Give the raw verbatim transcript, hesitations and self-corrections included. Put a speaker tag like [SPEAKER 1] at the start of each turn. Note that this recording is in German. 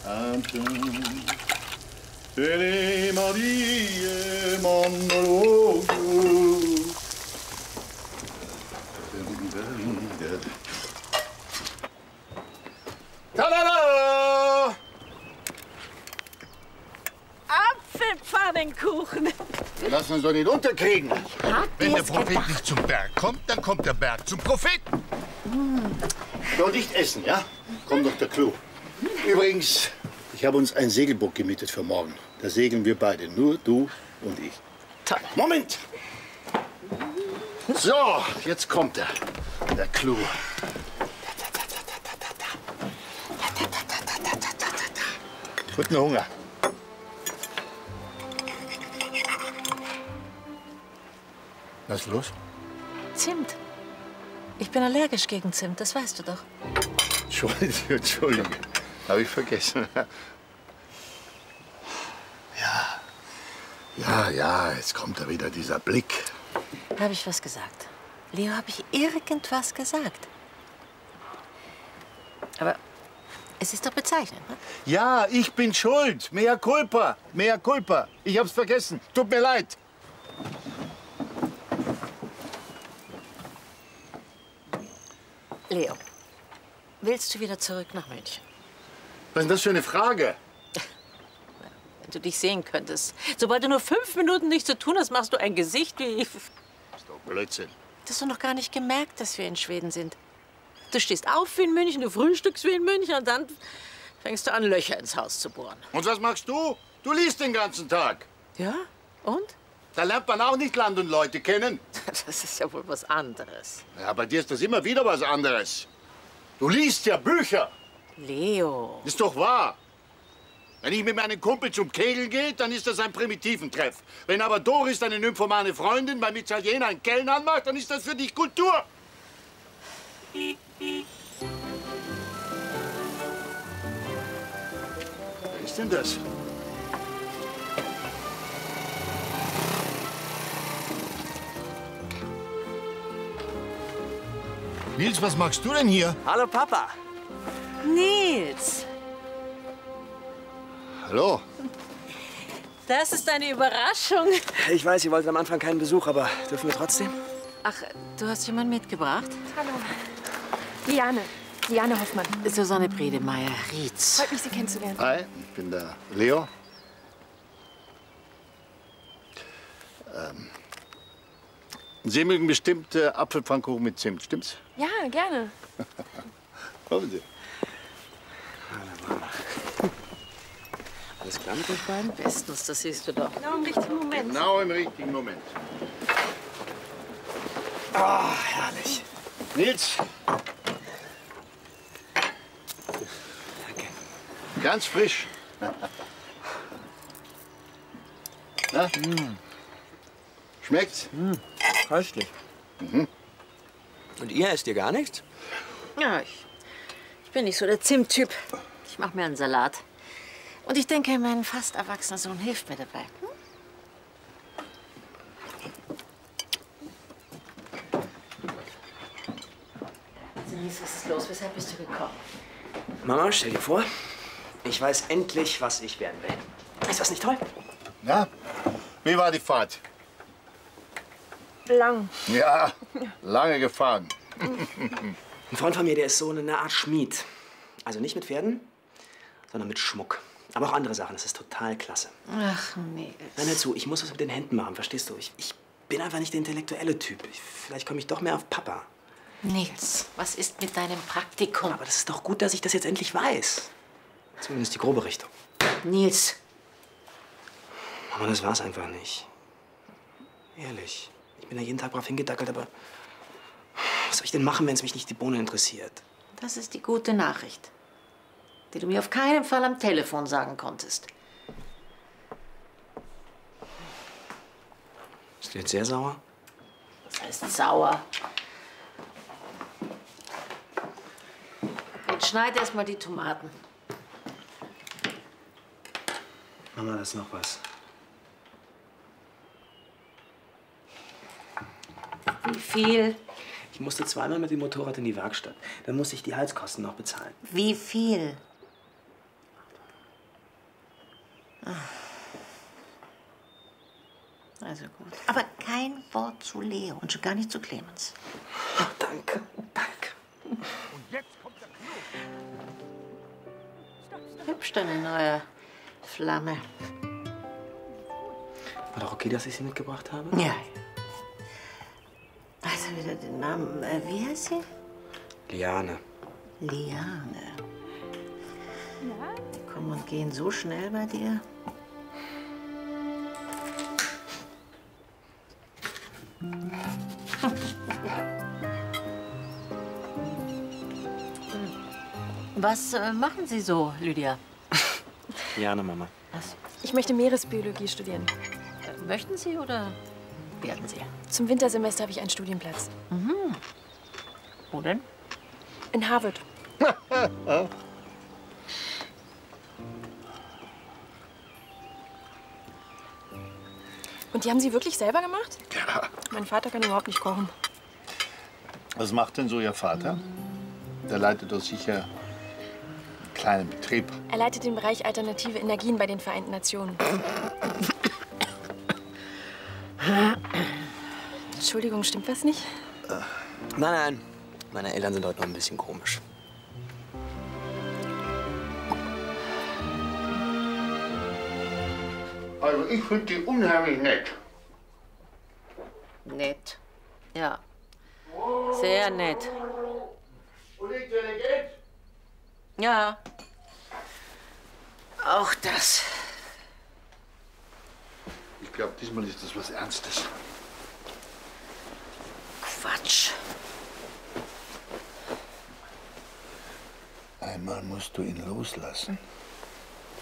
[SPEAKER 1] Tada!
[SPEAKER 2] Apfelpfannenkuchen.
[SPEAKER 1] Wir lassen uns doch nicht unterkriegen.
[SPEAKER 3] Wenn der Prophet nicht zum Berg kommt, dann kommt der Berg zum Propheten.
[SPEAKER 1] Doch nicht essen, ja? Komm doch der Clou. Übrigens, ich habe uns ein Segelboot gemietet für morgen. Da segeln wir beide, nur du und ich.
[SPEAKER 2] Toll.
[SPEAKER 1] Moment! So, jetzt kommt er, der Clou. Guten Hunger. Was ist los?
[SPEAKER 2] Zimt. Ich bin allergisch gegen Zimt, das weißt du doch.
[SPEAKER 1] Entschuldigung, Entschuldigung. Habe ich vergessen. Ja. Ja, ja, jetzt kommt da wieder dieser Blick.
[SPEAKER 2] Habe ich was gesagt? Leo, habe ich irgendwas gesagt? Aber es ist doch bezeichnend, ne?
[SPEAKER 1] Ja, ich bin schuld. Mea culpa. Mea culpa. Ich hab's vergessen. Tut mir leid.
[SPEAKER 2] Leo, willst du wieder zurück nach München?
[SPEAKER 1] Was ist denn das für eine Frage?
[SPEAKER 2] Wenn du dich sehen könntest. Sobald du nur fünf Minuten nichts zu tun hast, machst du ein Gesicht wie...
[SPEAKER 1] Das ist doch Blödsinn.
[SPEAKER 2] Das hast du noch gar nicht gemerkt, dass wir in Schweden sind. Du stehst auf wie in München, du frühstückst wie in München und dann fängst du an, Löcher ins Haus zu bohren.
[SPEAKER 1] Und was machst du? Du liest den ganzen Tag.
[SPEAKER 2] Ja? Und?
[SPEAKER 1] Da lernt man auch nicht Land und Leute kennen.
[SPEAKER 2] Das ist ja wohl was anderes.
[SPEAKER 1] Ja, bei dir ist das immer wieder was anderes. Du liest ja Bücher.
[SPEAKER 2] Leo.
[SPEAKER 1] Ist doch wahr. Wenn ich mit meinem Kumpel zum Kegeln gehe, dann ist das ein primitiven Treff. Wenn aber Doris, deine nymphomane Freundin, beim Italiener einen Kellen anmacht, dann ist das für dich Kultur. Wer ist denn das?
[SPEAKER 3] Nils, was machst du denn hier?
[SPEAKER 4] Hallo, Papa.
[SPEAKER 2] Nils,
[SPEAKER 1] Hallo.
[SPEAKER 2] das ist eine Überraschung.
[SPEAKER 4] Ich weiß, ihr wolltet am Anfang keinen Besuch, aber dürfen wir trotzdem?
[SPEAKER 2] Ach, du hast jemanden mitgebracht?
[SPEAKER 5] Hallo. Diane. Diane Hoffmann.
[SPEAKER 2] Susanne Bredemeier-Rietz.
[SPEAKER 5] Freut mich, Sie kennenzulernen.
[SPEAKER 1] Hi, ich bin der Leo. Ähm, Sie mögen bestimmt äh, Apfelpfannkuchen mit Zimt, stimmt's?
[SPEAKER 5] Ja, gerne.
[SPEAKER 1] Kommen Sie.
[SPEAKER 4] Alles klar mit euch beiden?
[SPEAKER 2] Bestens, das siehst du doch.
[SPEAKER 5] Genau im richtigen Moment.
[SPEAKER 1] Genau im richtigen Moment.
[SPEAKER 4] Ah, oh, herrlich.
[SPEAKER 1] Nils,
[SPEAKER 4] Danke.
[SPEAKER 1] ganz frisch. Na?
[SPEAKER 4] Mm.
[SPEAKER 1] Schmeckt's?
[SPEAKER 4] Mm. Köstlich. Mhm. Und ihr esst ihr gar nichts?
[SPEAKER 2] Ja, ich, ich bin nicht so der Zimttyp. Ich mache mir einen Salat. Und ich denke, mein fast erwachsener Sohn hilft mir dabei. Hm? Denise, was ist los? Weshalb bist du gekommen?
[SPEAKER 4] Mama, stell dir vor, ich weiß endlich, was ich werden will. Ist das nicht toll?
[SPEAKER 1] Na, wie war die Fahrt?
[SPEAKER 5] Lang.
[SPEAKER 1] Ja, lange gefahren.
[SPEAKER 4] Ein Freund von mir, der ist so eine Art Schmied. Also nicht mit Pferden, sondern mit Schmuck. Aber auch andere Sachen. Das ist total klasse.
[SPEAKER 2] Ach, nee.
[SPEAKER 4] Nein, hör zu, ich muss was mit den Händen machen, verstehst du? Ich, ich bin einfach nicht der intellektuelle Typ. Ich, vielleicht komme ich doch mehr auf Papa.
[SPEAKER 2] Nils, was ist mit deinem Praktikum?
[SPEAKER 4] Aber das ist doch gut, dass ich das jetzt endlich weiß. Zumindest die grobe Richtung.
[SPEAKER 2] Nils.
[SPEAKER 4] Aber das war's einfach nicht. Ehrlich. Ich bin da jeden Tag brav hingedackelt, aber was soll ich denn machen, wenn es mich nicht die Bohne interessiert?
[SPEAKER 2] Das ist die gute Nachricht, die du mir auf keinen Fall am Telefon sagen konntest.
[SPEAKER 4] Bist du jetzt sehr sauer?
[SPEAKER 2] Das heißt sauer. Jetzt schneid erst mal die Tomaten.
[SPEAKER 4] Mama, da ist noch was.
[SPEAKER 2] Wie viel?
[SPEAKER 4] Ich musste zweimal mit dem Motorrad in die Werkstatt. Dann musste ich die Heizkosten noch bezahlen.
[SPEAKER 2] Wie viel? Also gut. Aber kein Wort zu Leo und schon gar nicht zu Clemens.
[SPEAKER 4] Oh, danke, danke.
[SPEAKER 2] Hübsch, deine neue Flamme.
[SPEAKER 4] War doch okay, dass ich sie mitgebracht habe?
[SPEAKER 2] Ja. Also wieder den Namen. Äh, wie heißt sie?
[SPEAKER 4] Liane.
[SPEAKER 2] Liane. Ja? Die kommen und gehen so schnell bei dir. Was äh, machen Sie so, Lydia?
[SPEAKER 4] Liane, Mama.
[SPEAKER 2] Was?
[SPEAKER 5] Ich möchte Meeresbiologie studieren.
[SPEAKER 2] Äh, möchten Sie oder werden Sie?
[SPEAKER 5] Zum Wintersemester habe ich einen Studienplatz.
[SPEAKER 2] Mhm. Wo denn?
[SPEAKER 5] In Harvard. Und die haben Sie wirklich selber gemacht?
[SPEAKER 1] Ja.
[SPEAKER 5] Mein Vater kann überhaupt nicht kochen.
[SPEAKER 1] Was macht denn so Ihr Vater? Der leitet doch sicher einen kleinen Betrieb.
[SPEAKER 5] Er leitet den Bereich alternative Energien bei den Vereinten Nationen. Entschuldigung, stimmt was nicht?
[SPEAKER 4] Äh, nein, nein. Meine Eltern sind heute noch ein bisschen komisch.
[SPEAKER 1] Also ich finde die unheimlich nett.
[SPEAKER 2] Nett. Ja. Sehr nett.
[SPEAKER 1] Und intelligent.
[SPEAKER 2] Ja. Auch das.
[SPEAKER 1] Ich glaube, diesmal ist das was Ernstes.
[SPEAKER 2] Quatsch.
[SPEAKER 3] Einmal musst du ihn loslassen.